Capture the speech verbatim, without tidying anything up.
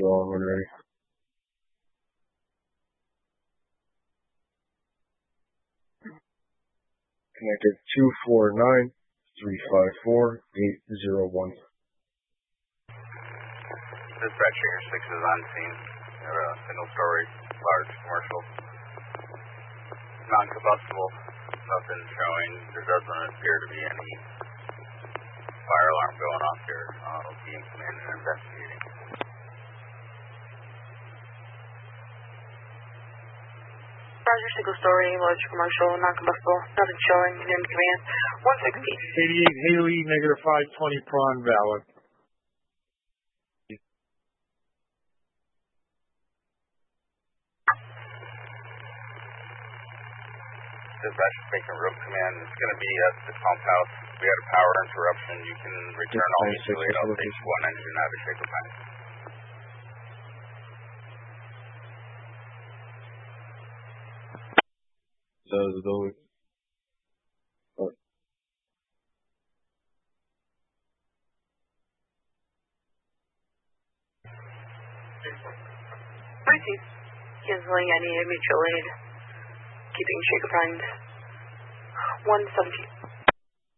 all when ready. Connected two four nine, three five four, eight zero one. Dispatch Figure six is on scene. We have a single story, large commercial. Non-combustible. Nothing showing. There doesn't appear to be any fire alarm going off here. Uh, it'll be in command and investigating. Roger, single story, large commercial, non-combustible, nothing showing, in command, one sixty. eighty-eight Haley, negative five twenty Prawn, valid. Dispatch is taking room command. It's going to be at the pump house. We had a power interruption. You can return all mutually. I'll take one engine out of Shaker Pine. So those. Oh. Briefly, canceling any mutual aid, keeping Shaker Pine one seventeen.